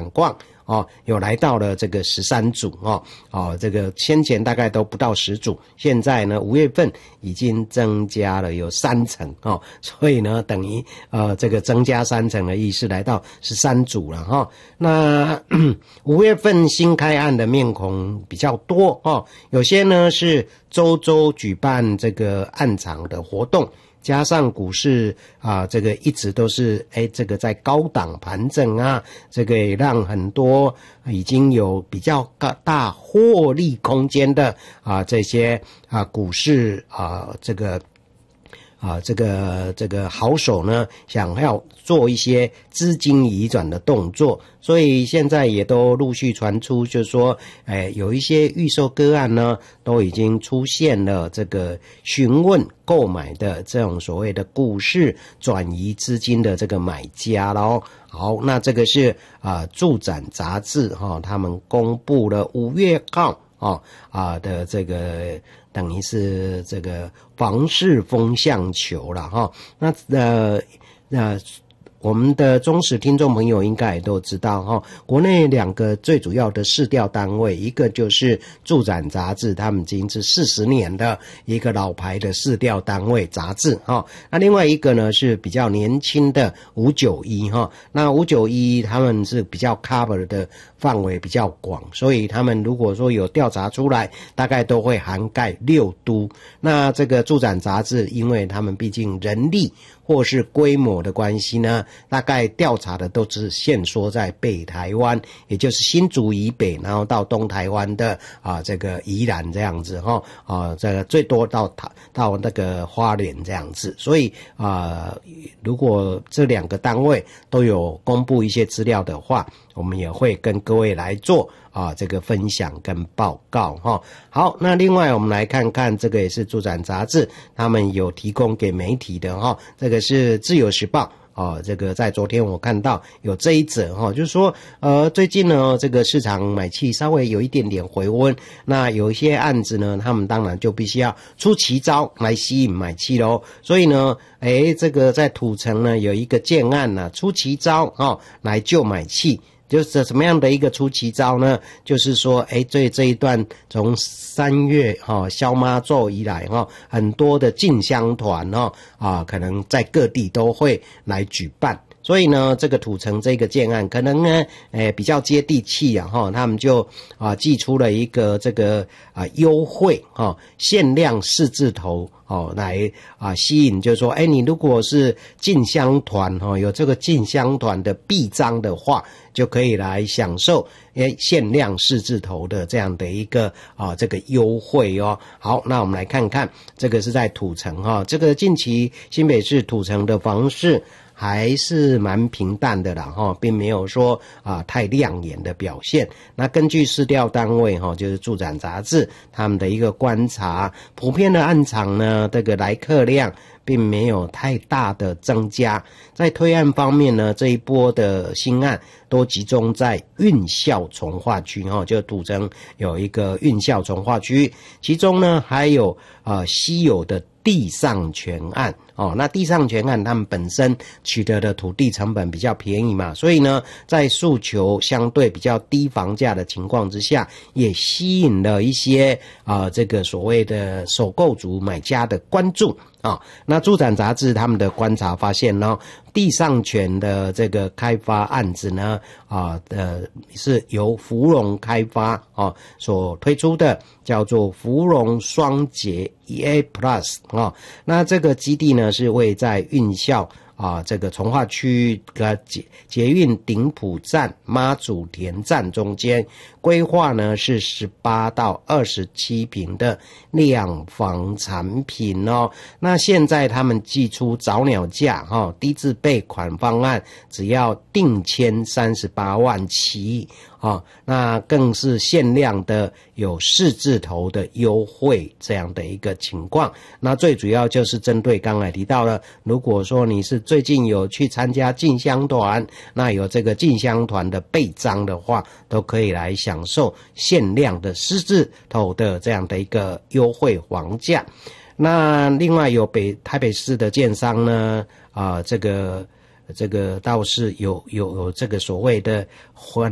产矿有来到了这个13组这个先前大概都不到10组，现在呢5月份已经增加了有3成所以呢等于这个增加3成的意思，来到13组了那5月份新开案的面孔比较多有些呢是周举办这个案场的活动，加上股市这个一直都是这个在高档盘整这个也让很多已经有比较大获利空间的这些股市这个好手呢，想要做一些资金移转的动作，所以现在也都陆续传出，就是说，有一些预售个案呢，都已经出现了这个询问购买的这种所谓的股市转移资金的这个买家咯。好，那这个是住展杂志他们公布了5月号的这个等于是这个房市风向球了那我们的忠实听众朋友应该也都知道国内2个最主要的市调单位，一个就是住展杂志，他们已经是40年的一个老牌的市调单位杂志那另外一个呢是比较年轻的591那591他们是比较 cover 的范围比较广，所以他们如果说有调查出来，大概都会涵盖6都。那这个住展杂志，因为他们毕竟人力或是规模的关系呢，大概调查的都是限缩在北台湾，也就是新竹以北，然后到东台湾的这个宜兰这样子这个最多到那个花莲这样子。所以如果这2个单位都有公布一些资料的话，我们也会跟各位来做这个分享跟报告好，那另外我们来看看，这个也是住展杂志他们有提供给媒体的这个是自由时报这个在昨天我看到有这一则就是说最近呢这个市场买气稍微有一点点回温，那有一些案子呢他们当然就必须要出奇招来吸引买气咯，所以呢这个在土城呢有一个建案出奇招来救买气。就是什么样的一个出奇招呢？就是说这一段从3月消妈咒以来很多的进香团可能在各地都会来举办，所以呢这个土城这个建案可能呢比较接地气他们就寄出了一个这个优惠限量4字头来吸引，就是说你如果是进香团有这个进香团的臂章的话，就可以来享受限量4字头的这样的一个这个优惠好，那我们来看看，这个是在土城这个近期新北市土城的房市还是蛮平淡的啦并没有说太亮眼的表现。那根据市调单位就是住展杂志他们的一个观察，普遍的案场呢这个来客量并没有太大的增加。在推案方面呢，这一波的新案都集中在运校重划区就土城有一个运校重划区，其中呢还有稀有的地上权案那地上权案他们本身取得的土地成本比较便宜嘛，所以呢在诉求相对比较低房价的情况之下，也吸引了一些这个所谓的首购族买家的关注那住展杂志他们的观察发现呢，地上权的这个开发案子呢是由福隆开发所推出的，叫做福隆双捷 EA Plus 那这个基地呢是位在运校这个从化区的捷运顶埔站妈祖田站中间，规划呢是18到27坪的两房产品那现在他们寄出早鸟价低自备款方案只要定签38万起那更是限量的有4字头的优惠这样的一个情况。那最主要就是针对刚才提到了，如果说你是最近有去参加进香团，那有这个进香团的背章的话，都可以来享受限量的4字头的这样的一个优惠房价。那另外有台北市的建商呢这个倒是有这个所谓的